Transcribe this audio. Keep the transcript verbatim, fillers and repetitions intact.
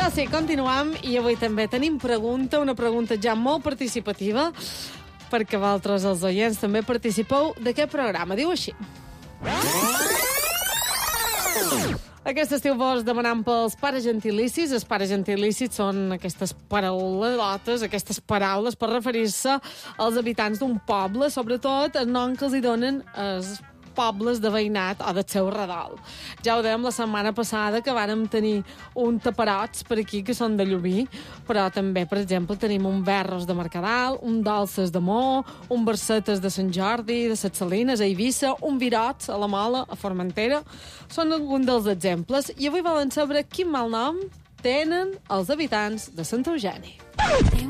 Això sí, continuam i avui també tenim pregunta, una pregunta ja molt participativa, perquè vosaltres, els oients, també participeu d'aquest programa. Diu així. Aquest estiu vos demanant pels pares gentilicis. Els pares gentilicis són aquestes paraulotes, aquestes paraules per referir-se als habitants d'un poble, sobretot el nom que els hi donen els pobles de veïnat o del seu redol. Ja ho dèiem la setmana passada que vàrem tenir un taperots per aquí que són de Llubí, però també, per exemple, tenim un Verros de Mercadal, un Dolces de Mo, un Barcetes de Sant Jordi, de Ses Salines, a Eivissa, un Virots a la Mola, a Formentera. Són alguns dels exemples. I avui volen saber quin mal nom tenen els habitants de Sant Eugeni.